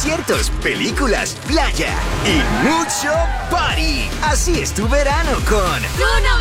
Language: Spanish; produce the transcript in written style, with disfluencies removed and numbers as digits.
conciertos, películas, playa y mucho party. Así es tu verano con Tuno.